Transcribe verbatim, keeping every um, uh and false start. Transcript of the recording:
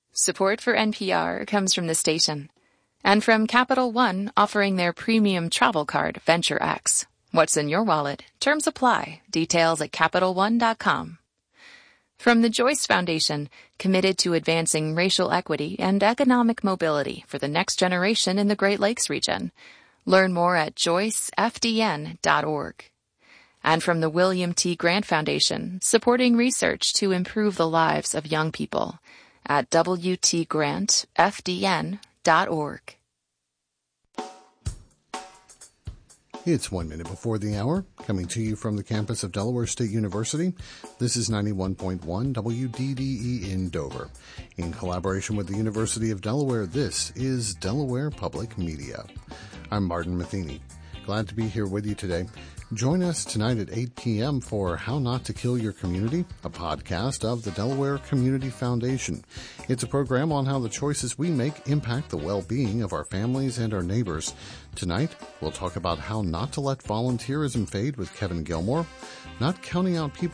Support for N P R comes from the station and from Capital One, offering their premium travel card, Venture X. What's in your wallet? Terms apply. Details at Capital One dot com. From the Joyce Foundation, committed to advancing racial equity and economic mobility for the next generation in the Great Lakes region. Learn more at joyce f d n dot org. And from the William T. Grant Foundation, supporting research to improve the lives of young people at w t grant f d n dot org. It's one minute before the hour, coming to you from the campus of Delaware State University. This is ninety-one point one W D D E in Dover. In collaboration with the University of Delaware, this is Delaware Public Media. I'm Martin Matheny. Glad to be here with you today. Join us tonight at eight p.m. for How Not to Kill Your Community, a podcast of the Delaware Community Foundation. It's a program on how the choices we make impact the well-being of our families and our neighbors. Tonight, we'll talk about how not to let volunteerism fade with Kevin Gilmore, not counting out people